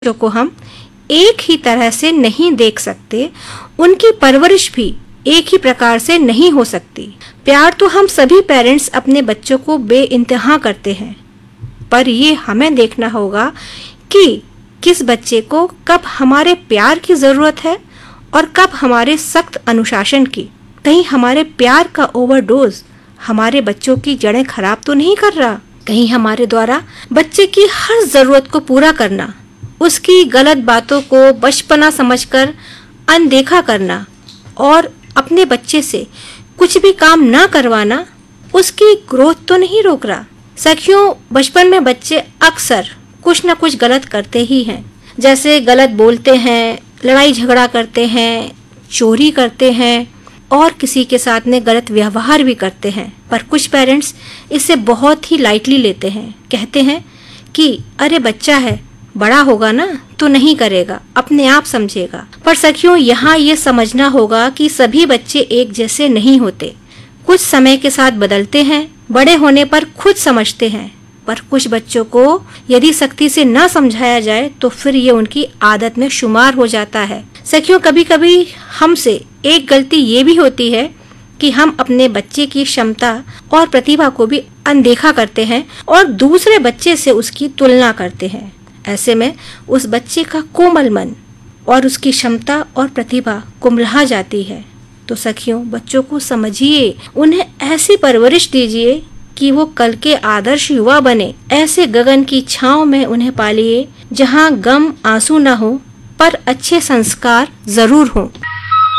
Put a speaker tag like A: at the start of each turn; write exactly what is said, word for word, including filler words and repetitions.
A: बच्चों को हम एक ही तरह से नहीं देख सकते, उनकी परवरिश भी एक ही प्रकार से नहीं हो सकती। प्यार तो हम सभी पेरेंट्स अपने बच्चों को बेइंतहा करते हैं, पर ये हमें देखना होगा कि किस बच्चे को कब हमारे प्यार की जरूरत है और कब हमारे सख्त अनुशासन की। कहीं हमारे प्यार का ओवरडोज हमारे बच्चों की जड़ें खराब तो नहीं कर रहा। कहीं हमारे द्वारा बच्चे की हर जरूरत को पूरा करना, उसकी गलत बातों को बचपना समझकर अनदेखा करना और अपने बच्चे से कुछ भी काम ना करवाना उसकी ग्रोथ तो नहीं रोक रहा। सखियों, बचपन में बच्चे अक्सर कुछ न कुछ गलत करते ही हैं, जैसे गलत बोलते हैं, लड़ाई झगड़ा करते हैं, चोरी करते हैं और किसी के साथ में गलत व्यवहार भी करते हैं। पर कुछ पेरेंट्स इसे बहुत ही लाइटली लेते हैं, कहते हैं कि अरे बच्चा है, बड़ा होगा ना तो नहीं करेगा, अपने आप समझेगा। पर सखियों, यहाँ ये समझना होगा कि सभी बच्चे एक जैसे नहीं होते। कुछ समय के साथ बदलते हैं, बड़े होने पर खुद समझते हैं, पर कुछ बच्चों को यदि सख्ती से ना समझाया जाए तो फिर ये उनकी आदत में शुमार हो जाता है। सखियों, कभी कभी हमसे एक गलती ये भी होती है कि हम अपने बच्चे की क्षमता और प्रतिभा को भी अनदेखा करते हैं और दूसरे बच्चे से उसकी तुलना करते हैं। ऐसे में उस बच्चे का कोमल मन और उसकी क्षमता और प्रतिभा कुम्हला जाती है। तो सखियों, बच्चों को समझिए, उन्हें ऐसी परवरिश दीजिए कि वो कल के आदर्श युवा बने। ऐसे गगन की छांव में उन्हें पालिए जहां गम आंसू न हो, पर अच्छे संस्कार जरूर हों।